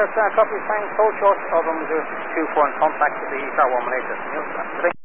copy, thanks, hold short, Album 024 and contact the car 118.